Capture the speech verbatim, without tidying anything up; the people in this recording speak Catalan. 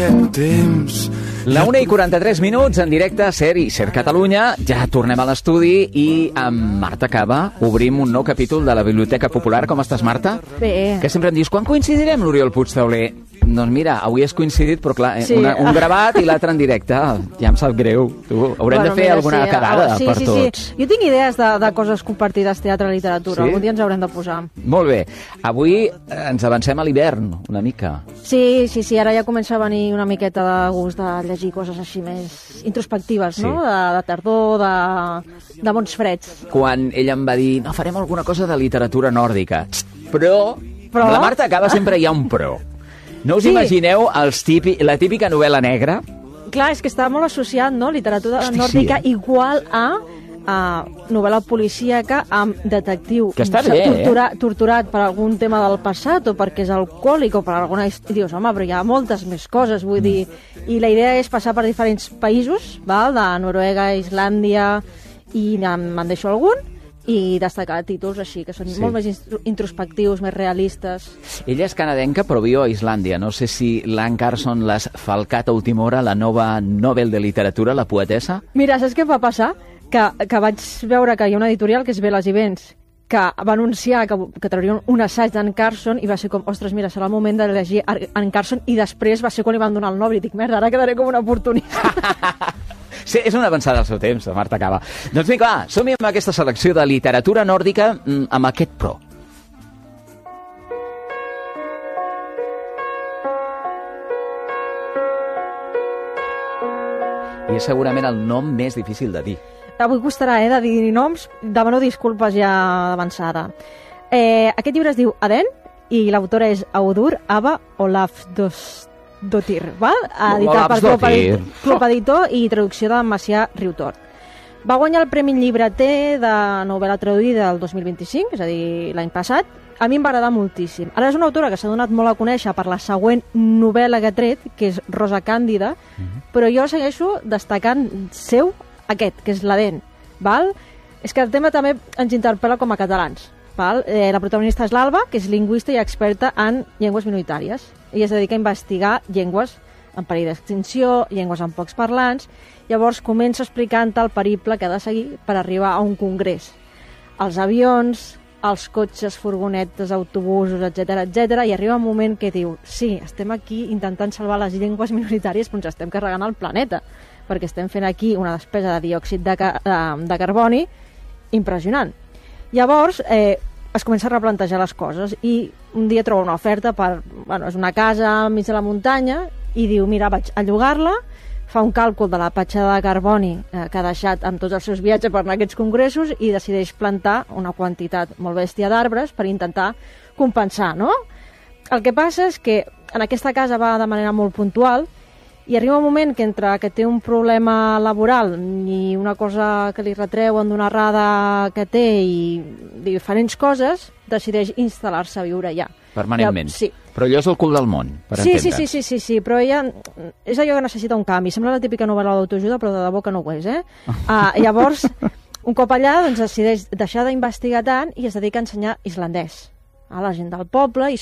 La una i quaranta-tres minuts, en directe a Ser i Ser Catalunya. Ja tornem a l'estudi i amb Marta Caba obrim un nou capítol de la Biblioteca Popular. Com estàs, Marta? Bé. Que sempre em dius, quan coincidirem, l'Oriol Puigtauler? Doncs mira, avui has coincidit, però clar, Sí. una, un gravat i l'altre en directe. Ja em sap greu. Tu, haurem Bueno, de fer mira, alguna sí, quedada sí, per sí, tots. Sí. Jo tinc idees de, de coses compartides, teatre, literatura. Sí? Algun dia ens haurem de posar. Molt bé. Avui eh, ens avancem a l'hivern, una mica. Sí, sí, sí, ara ja comença a venir una miqueta de gust de llegir coses així més introspectives, Sí. no? De, de tardor, de, de bons freds. Quan ella em va dir, no, farem alguna cosa de literatura nòrdica. Però, Però? amb la Marta Caba sempre hi ha un però. No us Sí. imagineu els típi, la típica novel·la negra? Clar, és que està molt associat, no?, literatura Hosti, nòrdica sí, eh? igual a, a novel·la policíaca amb detectiu. Que està bé, tortura, eh? Torturat per algun tema del passat o perquè és alcohòlic o per alguna història. I dius, home, però hi ha moltes més coses, vull mm. dir. I la idea és passar per diferents països, val? De Noruega, Islàndia, i me'n deixo algun, i destacar títols així, que són Sí. molt més introspectius, més realistes. Ella és canadenca, però viu a Islàndia. No sé si l'Anne Carson l'has falcat a última hora, la nova Nobel de literatura, la poetessa. Mira, saps què va passar? Que, que vaig veure que hi ha una editorial que és Veles i Vents, que va anunciar que, que traurien un assaig d'Anne Carson i va ser com, ostres, mira, serà el moment de llegir Anne Carson, i després va ser quan li van donar el Nobel i dic, merda, ara quedaré com una oportunista. Sí, és una avançada al seu temps, Marta Caba. Doncs vinga, va, som-hi amb aquesta selecció de literatura nòrdica mm, amb aquest pro. I és segurament el nom més difícil de dir. Avui costarà, eh, de dir noms. Demano disculpes ja d'avançada. Eh, aquest llibre es diu Aden i l'autora és Audur Ava Olafsdottir, val? Editat per Club Olafsdottir. Editor, Club Editor i traducció de Macià Riutort. Va guanyar el Premi Llibreter de novel·la traduïda el dos mil vint-i-cinc, és a dir, l'any passat. A mi em va agradar moltíssim. Ara és una autora que s'ha donat molt a conèixer per la següent novel·la que ha tret, que és Rosa Càndida, mm-hmm. però jo segueixo destacant seu aquest, que és l'Aden, val? És que el tema també ens interpel·la com a catalans, val? Eh, la protagonista és l'Alba, que és lingüista i experta en llengües minoritàries. Ella es dedica a investigar llengües en perill d'extinció, llengües amb pocs parlants. Llavors comença explicant el periple que ha de seguir per arribar a un congrés. Els avions, els cotxes, furgonetes, autobusos, etcètera, etcètera, i arriba un moment que diu, sí, estem aquí intentant salvar les llengües minoritàries, però ens estem carregant el planeta, perquè estem fent aquí una despesa de diòxid de, ca de, de carboni impressionant. Llavors, eh, es comença a replantejar les coses i un dia troba una oferta per, bueno, és una casa al mig de la muntanya i diu, mira, vaig a llogar-la, fa un càlcul de la petjada de carboni eh, que ha deixat amb tots els seus viatges per anar a aquests congressos i decideix plantar una quantitat molt bèstia d'arbres per intentar compensar, no? El que passa és que en aquesta casa va de manera molt puntual i arriba un moment que entre que té un problema laboral i una cosa que li retreuen d'una errada que té i diferents coses, decideix instal·lar-se a viure allà. Permanentment. Ja, sí. Però allò és el cul del món, per sí, entendre'ns. sí, sí, sí, sí, però ella és allò que necessita un canvi. Sembla la típica novel·la d'autoajuda, però de debò que no ho és, eh? Uh, llavors, un cop allà, doncs, decideix deixar d'investigar tant i es dedica a ensenyar islandès a la gent del poble i